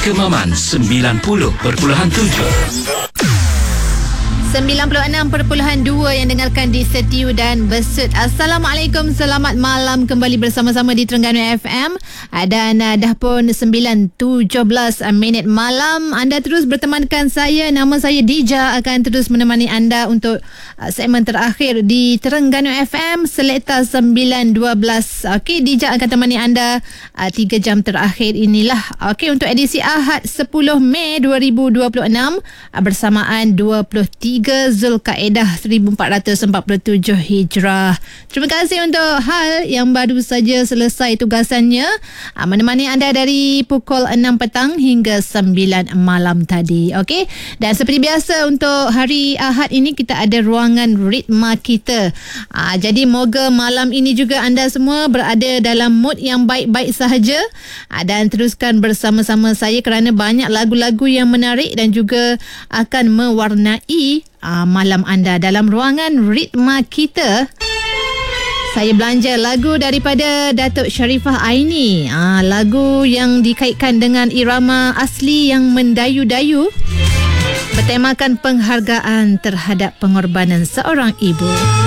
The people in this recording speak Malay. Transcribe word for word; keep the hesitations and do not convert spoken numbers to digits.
Kemaman sembilan puluh perpuluhan tujuh. sembilan puluh enam perpuluhan dua yang dengarkan di Setiu dan Besut. Assalamualaikum, selamat malam kembali bersama-sama di Terengganu F M. Dan uh, dah pun sembilan tujuh belas minit malam. Anda terus bertemankan saya. Nama saya Dija, akan terus menemani anda untuk uh, segmen terakhir di Terengganu F M Selekta sembilan dua belas. Okey, Dija akan temani anda uh, tiga jam terakhir inilah. Okey, untuk edisi Ahad sepuluh Mei dua ribu dua puluh enam uh, bersamaan dua puluh tiga Zulkaedah seribu empat ratus empat puluh tujuh Hijrah. Terima kasih untuk Hal yang baru saja selesai tugasannya menemani anda dari pukul enam petang hingga sembilan malam tadi. Okey. Dan seperti biasa untuk hari Ahad ini kita ada ruangan ritma kita. Aa, jadi moga malam ini juga anda semua berada dalam mood yang baik-baik sahaja. Aa, dan teruskan bersama-sama saya kerana banyak lagu-lagu yang menarik dan juga akan mewarnai Uh, malam anda dalam ruangan ritma kita. Saya belanja lagu daripada Datuk Sharifah Aini, uh, lagu yang dikaitkan dengan irama asli yang mendayu-dayu, bertemakan penghargaan terhadap pengorbanan seorang ibu.